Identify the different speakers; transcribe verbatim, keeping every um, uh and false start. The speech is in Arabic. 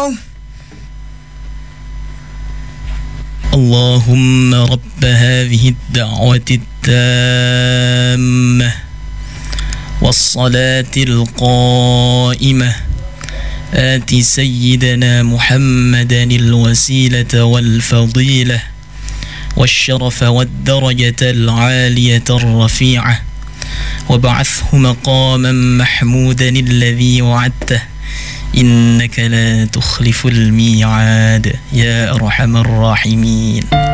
Speaker 1: dong.
Speaker 2: اللهم رب هذه الدعوة التامة والصلاة القائمة آت سيدنا محمدا الوسيلة والفضيلة والشرف والدرجة العالية الرفيعة وابعثه مقاما محمودا الذي وعدته إنك لا تخلف الميعاد يا أرحم الراحمين.